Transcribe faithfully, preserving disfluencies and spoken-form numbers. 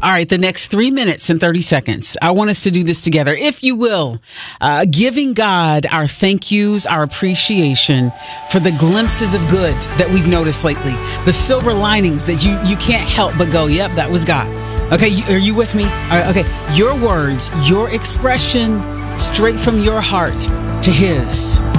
All right, the next three minutes and thirty seconds, I want us to do this together, if you will, uh, giving God our thank yous, our appreciation for the glimpses of good that we've noticed lately, the silver linings that you, you can't help but go, yep, that was God. Okay, you, are you with me? All right, okay, your words, your expression, straight from your heart to His.